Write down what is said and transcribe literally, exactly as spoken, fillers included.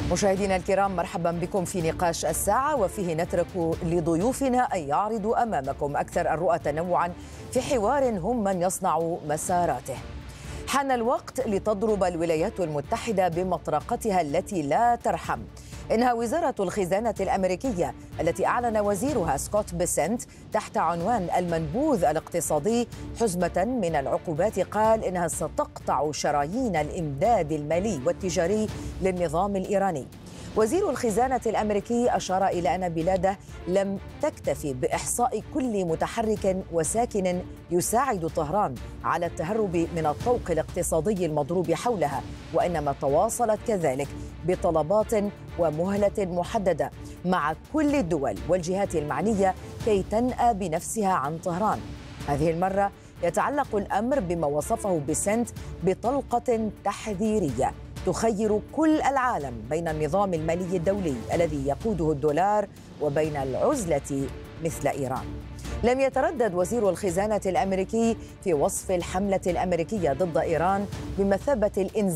مشاهدينا الكرام، مرحبا بكم في نقاش الساعة، وفيه نترك لضيوفنا أن يعرضوا أمامكم أكثر الرؤى تنوعا في حوار هم من يصنع مساراته. حان الوقت لتضرب الولايات المتحدة بمطرقتها التي لا ترحم. إنها وزارة الخزانة الأمريكية التي أعلن وزيرها سكوت بيسنت تحت عنوان المنبوذ الاقتصادي حزمة من العقوبات، قال إنها ستقطع شرايين الإمداد المالي والتجاري للنظام الإيراني. وزير الخزانة الأمريكي أشار إلى أن بلاده لم تكتفي بإحصاء كل متحرك وساكن يساعد طهران على التهرب من الطوق الاقتصادي المضروب حولها، وإنما تواصلت كذلك بطلبات ومهلة محددة مع كل الدول والجهات المعنية كي تنأى بنفسها عن طهران. هذه المرة يتعلق الأمر بما وصفه بيسنت بطلقة تحذيرية تخير كل العالم بين النظام المالي الدولي الذي يقوده الدولار وبين العزلة مثل إيران. لم يتردد وزير الخزانة الأمريكي في وصف الحملة الأمريكية ضد إيران بمثابة الإنزال